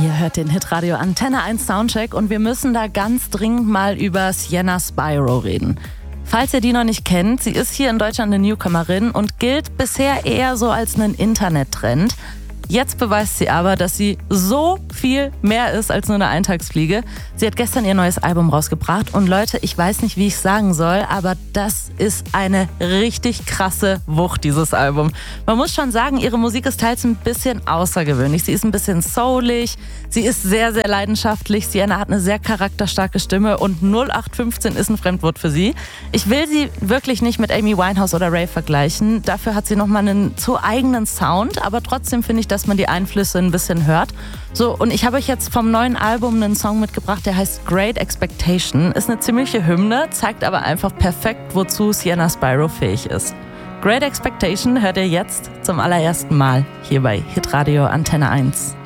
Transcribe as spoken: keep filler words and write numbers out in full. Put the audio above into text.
Ihr hört den Hitradio Antenne eins Soundcheck und wir müssen da ganz dringend mal über Sienna Spyro reden. Falls ihr die noch nicht kennt, sie ist hier in Deutschland eine Newcomerin und gilt bisher eher so als einen Internettrend. Jetzt beweist sie aber, dass sie so viel mehr ist als nur eine Eintagsfliege. Sie hat gestern ihr neues Album rausgebracht und Leute, ich weiß nicht, wie ich sagen soll, aber das ist eine richtig krasse Wucht, dieses Album. Man muss schon sagen, ihre Musik ist teils ein bisschen außergewöhnlich. Sie ist ein bisschen soulig, sie ist sehr, sehr leidenschaftlich. Sienna hat eine sehr charakterstarke Stimme und null acht fünfzehn ist ein Fremdwort für sie. Ich will sie wirklich nicht mit Amy Winehouse oder Ray vergleichen. Dafür hat sie nochmal einen zu eigenen Sound, aber trotzdem finde ich, dass man die Einflüsse ein bisschen hört. So, und ich habe euch jetzt vom neuen Album einen Song mitgebracht, der heißt Great Expectation. Ist eine ziemliche Hymne, zeigt aber einfach perfekt, wozu Sienna Spyro fähig ist. Great Expectation hört ihr jetzt zum allerersten Mal hier bei Hitradio Antenne eins.